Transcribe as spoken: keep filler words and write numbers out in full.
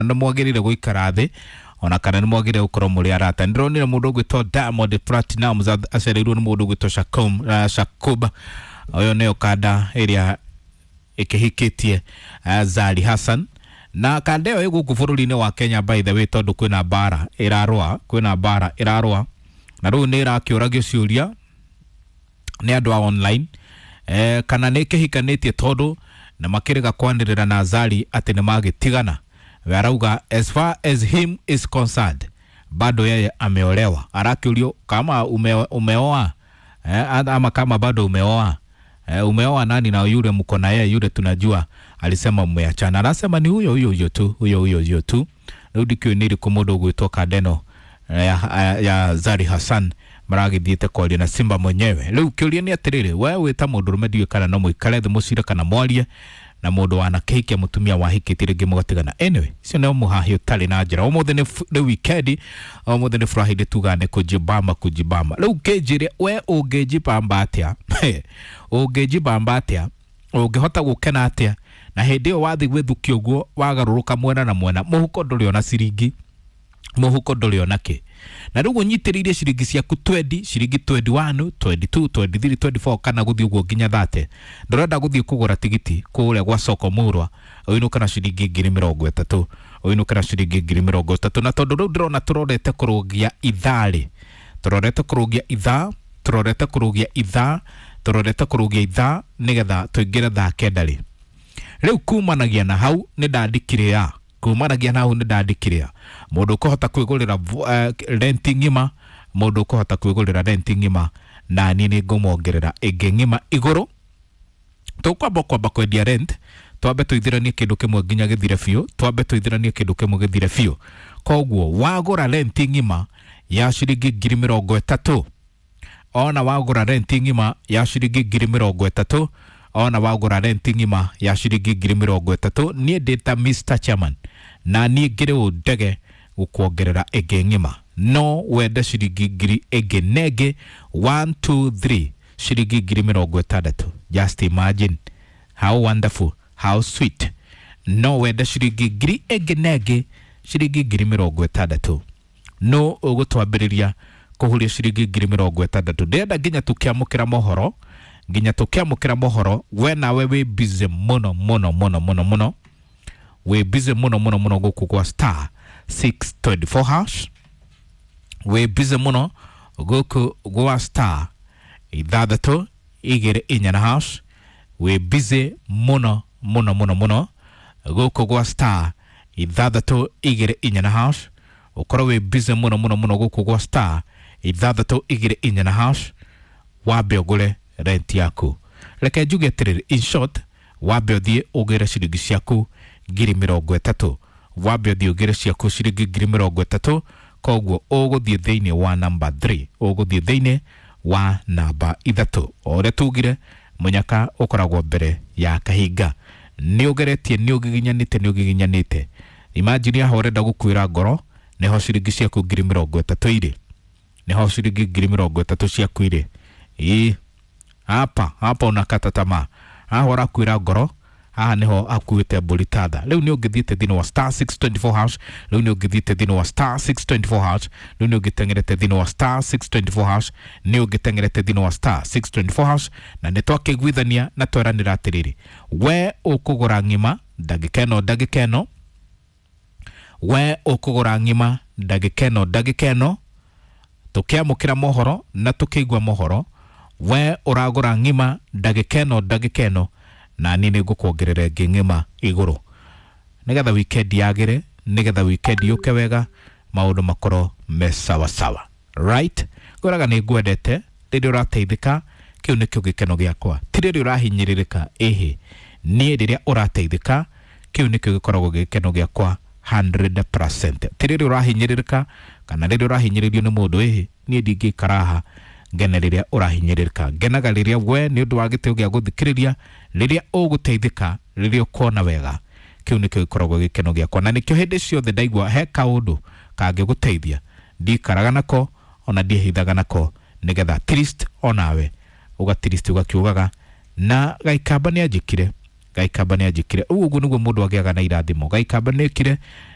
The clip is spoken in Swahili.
nĩ mwagĩrĩire gũikara thĩ ona kana nĩ mwagĩrĩire gũkorwo mũrĩ arata. Ndĩronire mũndũ ũgwĩtwo Diamond Platnumz acereirwo nĩ mũndũ ũgwĩtwo Shakum uh, Shakuba. Ũyũ nĩyo kanda ĩrĩa ĩkĩhikĩtie uh, Zari Hassan. Na kanda ĩyo ĩgũkũ bũrũri-inĩ wa Kenya by the way tondũ kwĩna mbara ĩrarũa kwĩna mbara ĩrarũa na rĩu nĩ ĩrakĩũragio ciũria nĩ andũ a online eh, kana nĩ kĩhikanĩtie tondũ na makĩrega kwanĩrĩra na Zari atĩ nĩ magĩtigana. We arauga as far as him is concerned bado yeye ameolewa. Arakĩũrio kama ume, umeoa eh, ama kama bado umeoa eh, umeoa nani na yule mko na yeye yule tunajua alisema mmeachana. Anasema ni huyo huyo huyo tu huyo huyo huyo tu. Rudi kioniri komodo gwitoka deno ya, ya, ya Zari Hassan maragithiete kwaria na Simba mwenyewe. Riu kiuria ni atiriri wewe wita mundu rumedio kana no muikare the musira kana mwarie na mundu wana keke mutumia wa hikitire gimugatigana. Anyway sio no muhahi utali na njira omothe ni the weekend omothe ni Friday tugane kujibamba kujibamba. Riu kejire we ungejibamba atia ungejibamba atia ungehota gukena atia na hindi yo wathi gwithukio guo wagaruruka mwena na mwena muhuko nduri ona ciringi muhuko nduri ona ki na riu nyitiriire ciringi ciaku twenty ciringi twenty-one twenty-two twenty-three twenty-four kana guthii uguo nginya thirty ndorenda guthii kugura tigiti kuria gwa soko murwa uyu kana ciringi ngiri mirongo itatu uyu kana ciringi ngiri mirongo itatu na tondu riu ndirona turorete kurugia ithari turorete kurugia itha turorete kurugia itha turorete kurugia itha nigetha tuingire thaa kendari. Riu kumanagia na hau ni ndandikire ya kumanagia na hau ni ndandikire ya mundu kuhota kwigurira uh, rent ngima mundu kuhota kwigurira rent ngima na nini ngumongerera ige ngima iguru tukwamba kwamba kwendia rent twambe tuithiranie kindu kimwe nginya githire biu twambe tuithiranie kindu kimwe githire biu koguo wagura rent ngima ya ciringi ngiri mirongo itatu ona wagura rent ngima ya ciringi ngiri mirongo itatu ona wagura rent ngima ya ciringi ngiri mirongo itatu nie data Mister Chairman na nie ngire udege gukuongerera ege ngima no wenda ciringi ngiri ege nege one two three ciringi ngiri mirongo itandatu. Just imagine how wonderful, how sweet. No wenda ciringi ngiri ege nege ciringi ngiri mirongo itandatu no ugutwambiriria kuhuria ciringi ngiri mirongo itandatu. Ndenda nginya tukiamukira mohoro nginya tukiamukira mohoro we nawe we busy muno muno muno muno muno we busy muno muno muno guku kwa star six twenty-four hash we busy muno guku kwa star ithathatu igiri inya na hash we busy muno muno muno muno guku kwa star ithathatu igiri inya na hash ukora we busy muno muno muno guku kwa star ithathatu igiri inya na hash wabe ogule rent yaku. Reke njuge atiriri in short wabe uthie ugire ciringi ciaku ngiri mirongo itatu wabe uthie ugire ciaku ciringi ngiri mirongo itatu koguo uguthie thiini wa number three uguthie thiini wa namba ithatu ore tugire munyaka ukoragwo mbere ya kahinga ni ugeretie ni ugiginyanite ni ugiginyanite. Imagine aho urenda gukwira ngoro neho ciringi ciaku ngiri mirongo itatu iri neho ciringi ngiri mirongo itatu ciaku iri ii hapa hapa unakata tamaa haho rakwira ngoro haha niho akuite mburitatha. Riu ni ungithiite thini wa star six twenty-four hash riu ni ungithiite thini wa star six twenty-four hash riu ni ungitengerete thini wa star six twenty-four hash ni ungitengerete thini wa star six twenty-four hash na ni twakiguithania na tweranira atiriri we ukugura ngima ndagikeno ndagikeno we ukugura ngima ndagikeno ndagikeno tukiamukira mohoro na tukigwa mohoro we uragura ngima ndagikeno ndagikeno na nini gukuongerera ngima iguru nigetha weekend yagire nigetha weekend yuke wega maundu makoro me sawa sawa right. Goraga ni gwendete riri urateithika kiu nikio gikeno giakwa ti riri urahinyiririka ehe nie riria urateithika kiu nikio gikoragwo gikeno giakwa one hundred percent. Ti riri urahinyiririka kana riri urahinyiririo ni mundu ehe nie ndingikaraha ngene riria urahinyiririka ngenaga riria we ni undu wa gitio gia guthikiriria riria uguteithika riria ukona wega kiu nikio gikoragwo gikeno giakwa na nikio hindi ciothe ndaigwa he kaundu kange guteithia ndikaraga nako ona ndihithaga nako nigetha trist onawe ugatrist ugakiugaga na gaikamba ni ajikire gaikamba ni ajikire ugu niguo mundu agiaga na irathimo gaikamba ni ekire